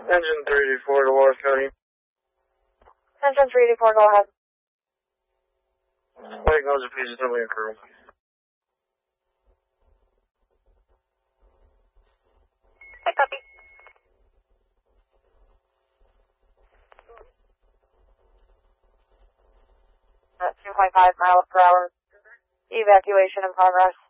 Engine 384 to Loris County. Engine 384, go ahead. Acknowledge the PGW and crew. Hey, copy. At 2.5 miles per hour. Evacuation in progress.